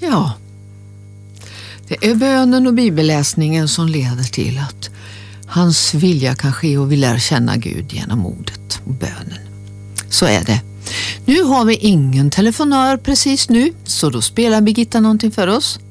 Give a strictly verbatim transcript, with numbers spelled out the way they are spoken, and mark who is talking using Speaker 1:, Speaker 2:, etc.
Speaker 1: Ja, det är bönen och bibelläsningen som leder till att hans vilja kan ske och vi lär känna Gud genom ordet och bönen. Så är det. Nu har vi ingen telefonör precis nu, så då spelar Birgitta någonting för oss.